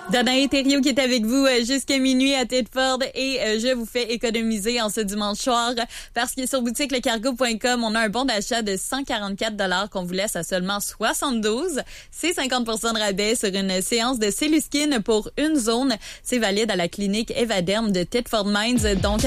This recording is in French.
Danae Thériault qui est avec vous jusqu'à minuit à Thetford et je vous fais économiser en ce dimanche soir parce que sur boutiquelecargo.com, on a un bon d'achat de 144 qu'on vous laisse à seulement 72. C'est 50% de rabais sur une séance de Cellulskin pour une zone. C'est valide à la clinique Evaderm de Thetford Mines. Donc,